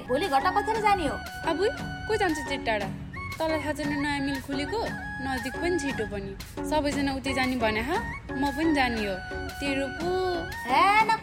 भोलि घटा कथेर जाने हो? अब को जान्छ चाहिँ टाढा? तल थाहा छैन नयाँ मिल खुलेको, नजिक पनि छिटो पनि। सबैजना उतै जाने भने म पनि जाने हो। तेरो पो हे